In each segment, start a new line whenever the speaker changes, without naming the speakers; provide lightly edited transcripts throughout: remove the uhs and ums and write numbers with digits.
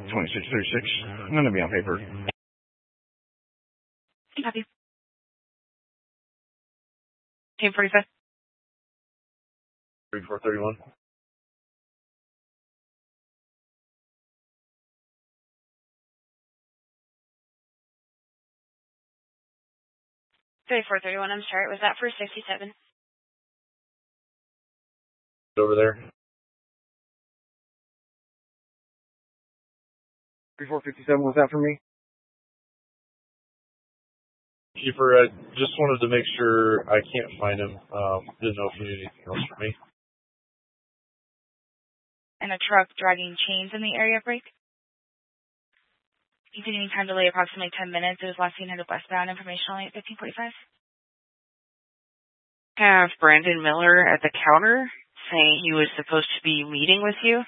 2636. I'm going to be on paper.
Copy. Team 45.
3431.
I'm sorry, was that for 67?
Over there. 3457, was that for me? Keeper, I just wanted to make sure I can't find him. Didn't know if you need anything else from me.
And a truck dragging chains in the area break. Continuing time delay approximately 10 minutes. It was last seen headed westbound. Information only at 1545.
Have Brandon Miller at the counter saying he was supposed to be meeting with you.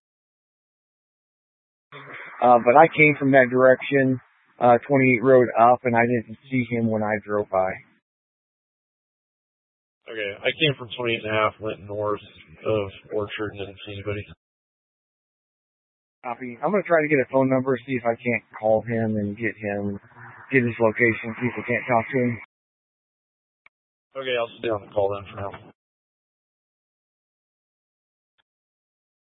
But I came from that direction, 28 Road up, and I didn't see him when I drove by. Okay, I came from 28 and a half, went north of Orchard, and didn't see anybody. Copy. I'm going to try to get a phone number, see if I can't call him and get his location, see if I can't talk to him. Okay, I'll stay on the call then for now.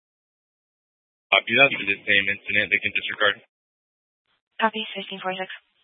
Copy that for the same incident they can disregard.
Copy, 1546.